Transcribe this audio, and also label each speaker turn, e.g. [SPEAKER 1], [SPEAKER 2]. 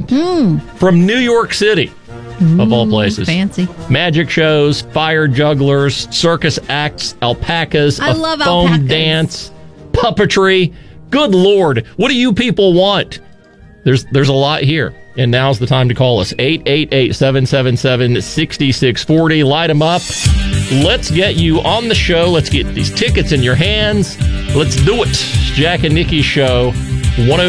[SPEAKER 1] from New York City, of all places.
[SPEAKER 2] Fancy.
[SPEAKER 1] Magic shows, fire jugglers, circus acts, alpacas,
[SPEAKER 2] I
[SPEAKER 1] a
[SPEAKER 2] love
[SPEAKER 1] foam
[SPEAKER 2] alpacas.
[SPEAKER 1] dance, puppetry. Good Lord, what do you people want? There's a lot here, and now's the time to call us. 888-777-6640. Light them up. Let's get you on the show. Let's get these tickets in your hands. Let's do it. Jack and Nikki Show.